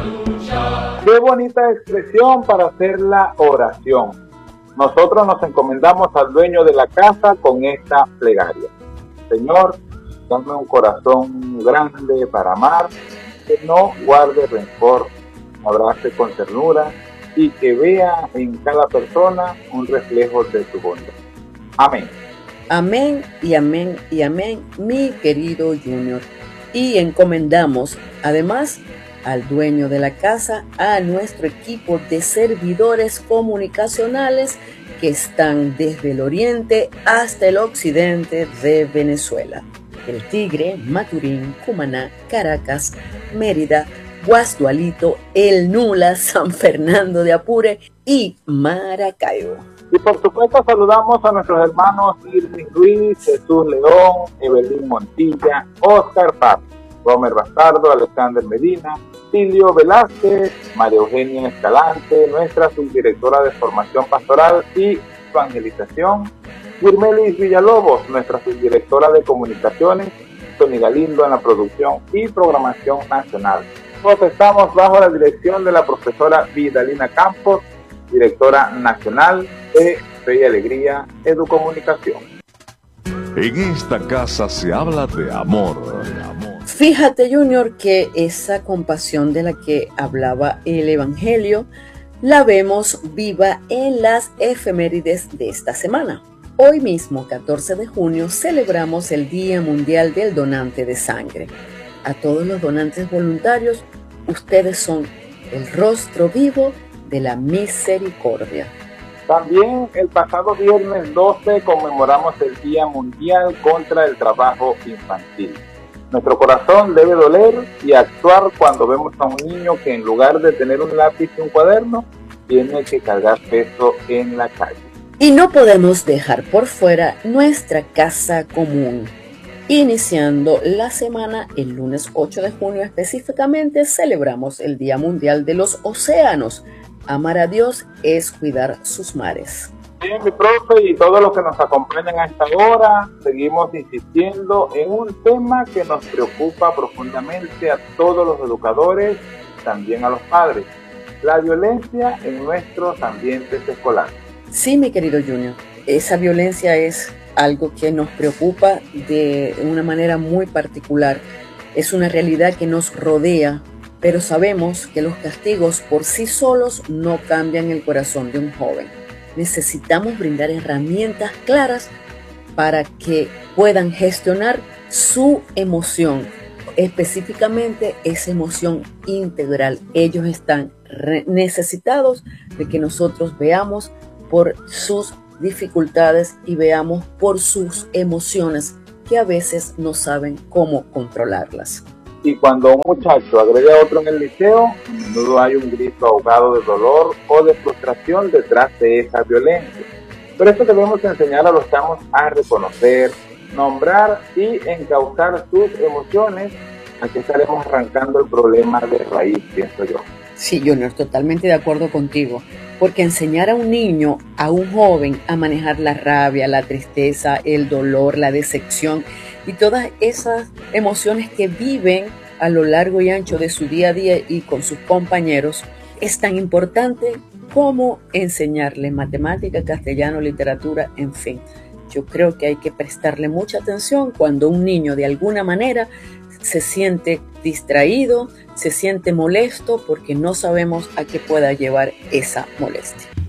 Qué bonita expresión para hacer la oración. Nosotros nos encomendamos al dueño de la casa con esta plegaria. Señor, dame un corazón grande para amar, que no guarde rencor, abrace con ternura y que vea en cada persona un reflejo de tu bondad. Amén. Amén y amén y amén, mi querido Junior. Y encomendamos además al dueño de la casa, a nuestro equipo de servidores comunicacionales que están desde el oriente hasta el occidente de Venezuela. El Tigre, Maturín, Cumaná, Caracas, Mérida, Guasdualito, El Nula, San Fernando de Apure y Maracaibo. Y por supuesto saludamos a nuestros hermanos Irving Ruiz, Jesús León, Evelyn Montilla, Oscar Paz, Romer Bastardo, Alexander Medina, Silvio Velázquez, María Eugenia Escalante, nuestra subdirectora de formación pastoral y evangelización, Irmelis Villalobos, nuestra subdirectora de comunicaciones, Tony Galindo en la producción y programación nacional. Nosotros estamos bajo la dirección de la profesora Vidalina Campos, directora nacional de Fe y Alegría Educomunicación. En esta casa se habla de amor. Fíjate, Junior, que esa compasión de la que hablaba el Evangelio la vemos viva en las efemérides de esta semana. Hoy mismo, 14 de junio, celebramos el Día Mundial del Donante de Sangre. A todos los donantes voluntarios, ustedes son el rostro vivo de la misericordia. También el pasado viernes 12 conmemoramos el Día Mundial contra el Trabajo Infantil. Nuestro corazón debe doler y actuar cuando vemos a un niño que en lugar de tener un lápiz y un cuaderno, tiene que cargar peso en la calle. Y no podemos dejar por fuera nuestra casa común. Iniciando la semana, el lunes 8 de junio específicamente, celebramos el Día Mundial de los Océanos. Amar a Dios es cuidar sus mares. Bien, mi profe y todos los que nos acompañan a esta hora, seguimos insistiendo en un tema que nos preocupa profundamente a todos los educadores, también a los padres: la violencia en nuestros ambientes escolares. Sí, mi querido Junior, esa violencia es algo que nos preocupa de una manera muy particular. Es una realidad que nos rodea, pero sabemos que los castigos por sí solos no cambian el corazón de un joven. Necesitamos brindar herramientas claras para que puedan gestionar su emoción, específicamente esa emoción integral. Ellos están necesitados de que nosotros veamos por sus dificultades y veamos por sus emociones, que a veces no saben cómo controlarlas. Y cuando un muchacho agrede a otro en el liceo, a menudo hay un grito ahogado de dolor o de frustración detrás de esa violencia. Por eso debemos enseñar a los chamos a reconocer, nombrar y encauzar sus emociones. Aquí estaremos arrancando el problema de raíz, pienso yo. Sí, Junior, totalmente de acuerdo contigo, porque enseñar a un niño, a un joven, a manejar la rabia, la tristeza, el dolor, la decepción y todas esas emociones que viven a lo largo y ancho de su día a día y con sus compañeros, es tan importante como enseñarle matemática, castellano, literatura, en fin. Yo creo que hay que prestarle mucha atención cuando un niño de alguna manera se siente distraído, se siente molesto, porque no sabemos a qué pueda llevar esa molestia.